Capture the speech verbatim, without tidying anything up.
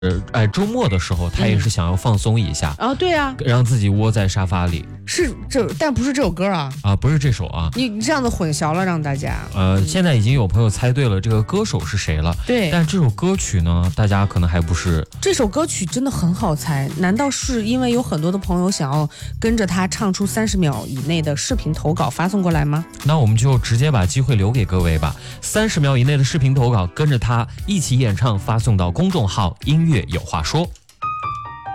呃，哎，周末的时候他也是想要放松一下， 哦，对啊， 让自己窝在沙发里是这，但不是这首歌啊， 啊，不是这首啊， 你你这样子混淆了，让大家。 呃，现在已经有朋友猜对了这个歌手是谁了， 对， 但这首歌曲呢，大家可能还不是。 这首歌曲真的很好猜，难道是因为有很多的朋友想要跟着他唱出三十秒以内的视频投稿发送过来吗？ 那我们就直接把机会留给各位吧，三十秒以内的视频投稿，跟着他一起演唱，发送到公众号音乐有话说。